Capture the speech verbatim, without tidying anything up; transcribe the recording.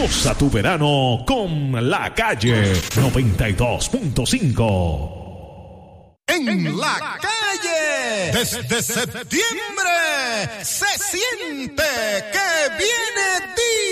Goza tu verano con La Calle noventa y dos punto cinco. En la calle, desde septiembre, se siente que viene día.